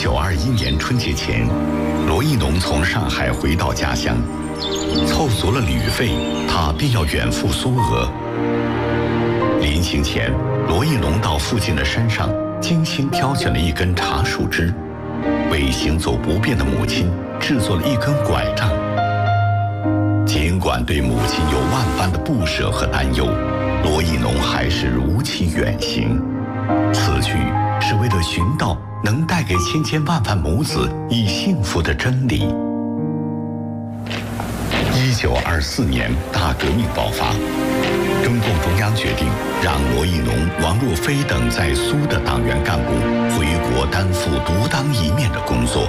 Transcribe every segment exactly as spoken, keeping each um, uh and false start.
九二一年春节前，罗亦农从上海回到家乡，凑足了旅费，他便要远赴苏俄。临行前，罗亦农到附近的山上精心挑选了一根茶树枝，为行走不便的母亲制作了一根拐杖。尽管对母亲有万般的不舍和担忧，罗亦农还是如期远行。此去是为了寻到能带给千千万万母子以幸福的真理。一九二四年，大革命爆发，中共中央决定让罗亦农、王若飞等在苏的党员干部回国担负独当一面的工作。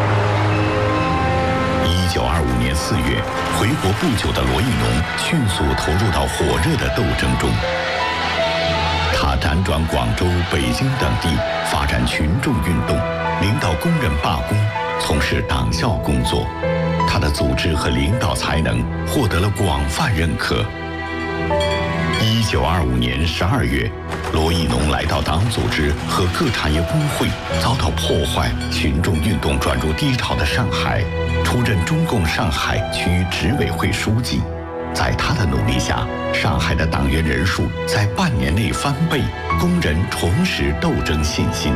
一九二五年四月，回国不久的罗亦农迅速投入到火热的斗争中。他辗转广州、北京等地，发展群众运动，领导工人罢工，从事党校工作。他的组织和领导才能获得了广泛认可。一九二五年十二月，罗亦农来到党组织和各产业工会遭到破坏，群众运动转入低潮的上海，出任中共上海区执委会书记。在他的努力下，上海的党员人数在半年内翻倍，工人重拾斗争信心。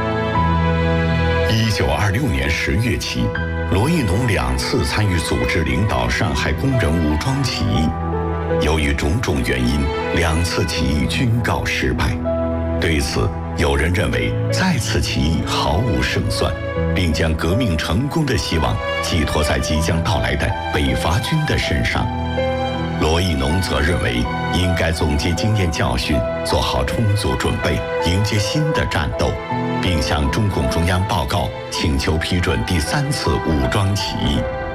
一九二六年十月起，罗亦农两次参与组织领导上海工人武装起义，由于种种原因，两次起义均告失败。对此，有人认为再次起义毫无胜算，并将革命成功的希望寄托在即将到来的北伐军的身上。罗亦农则认为应该总结经验教训，做好充足准备，迎接新的战斗，并向中共中央报告，请求批准第三次武装起义。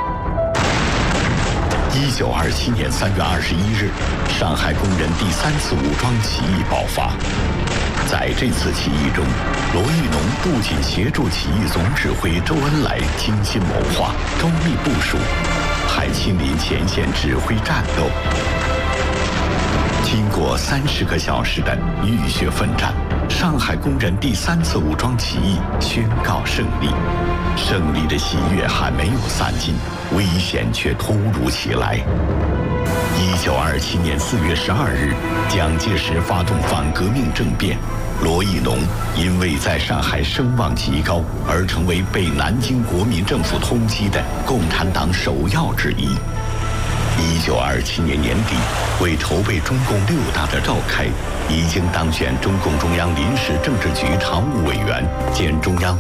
一九二七年三月二十一日，上海工人第三次武装起义爆发。在这次起义中，罗亦农不仅协助起义总指挥周恩来精心谋划、周密部署，还亲临前线指挥战斗。经过三十个小时的浴血奋战，上海工人第三次武装起义宣告胜利。胜利的喜悦还没有散尽，危险却突如其来。一九二七年四月十二日，蒋介石发动反革命政变，罗亦农因为在上海声望极高，而成为被南京国民政府通缉的共产党首要之一。一九二七年年底，为筹备中共六大的召开，已经当选中共中央临时政治局常务委员兼中央